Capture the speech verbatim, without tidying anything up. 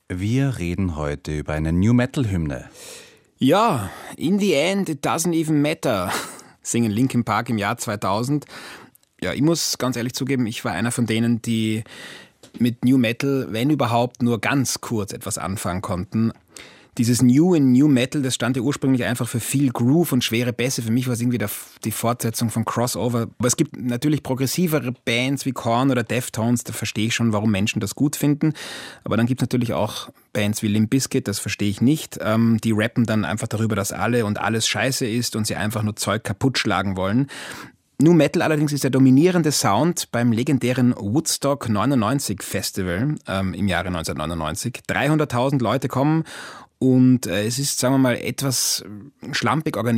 Wir reden heute über eine New-Metal-Hymne. Ja, in the end it doesn't even matter, singen Linkin Park im Jahr zweitausend. Ja, ich muss ganz ehrlich zugeben, ich war einer von denen, die mit New Metal, wenn überhaupt, nur ganz kurz etwas anfangen konnten. Dieses New in New Metal, das stand ja ursprünglich einfach für viel Groove und schwere Bässe. Für mich war es irgendwie der, die Fortsetzung von Crossover. Aber es gibt natürlich progressivere Bands wie Korn oder Deftones, da verstehe ich schon, warum Menschen das gut finden. Aber dann gibt es natürlich auch Bands wie Limp Bizkit, das verstehe ich nicht. Ähm, die rappen dann einfach darüber, dass alle und alles scheiße ist und sie einfach nur Zeug kaputt schlagen wollen. New Metal allerdings ist der dominierende Sound beim legendären Woodstock neunundneunzig Festival ähm, im Jahre neunzehnhundertneunundneunzig. dreihunderttausend Leute kommen und äh, es ist, sagen wir mal, etwas schlampig organisiert.